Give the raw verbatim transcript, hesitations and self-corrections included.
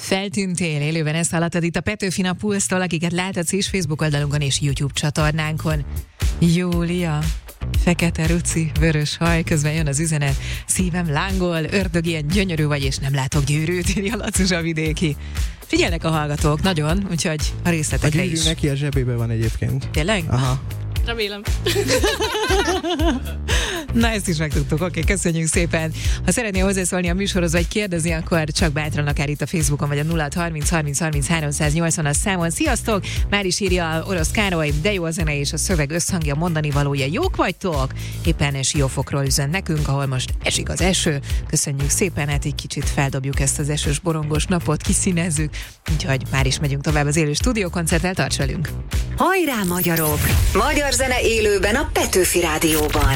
Feltűntél, élőben ezt hallottad itt a Petőfi Nap Pulsztól, akiket láthatsz is Facebook oldalunkon és YouTube csatornánkon. Júlia, fekete ruci, vörös haj, közben jön az üzenet. Szívem lángol, ördög, ilyen gyönyörű vagy, és nem látok gyűrűt, írja Lacuzsa vidéki. Figyelnek a hallgatók nagyon, úgyhogy a részletekre a is. A gyűrű neki a zsebébe van egyébként. Tényleg? Aha. Remélem. Na, ezt is megtudtuk, oké, köszönjük szépen. Ha szeretnél hozzászólni a műsorhoz, vagy kérdezni, akkor csak bátran akár itt a Facebookon, vagy a nulla harminc harminc harminc háromszáznyolcvan számon. Sziasztok! Már is írja Orosz Károly, de jó a zene és a szöveg összhangja, mondani valója. Jók vagytok? Éppen Siófokról üzen nekünk, ahol most esik az eső. Köszönjük szépen, hát egy kicsit feldobjuk ezt az esős borongos napot, kiszínezzük. Úgyhogy már is megyünk tovább az élő stúdiókoncerttel, tarts velünk! Hajrá magyarok! Magyar zene élőben a Petőfi Rádióban.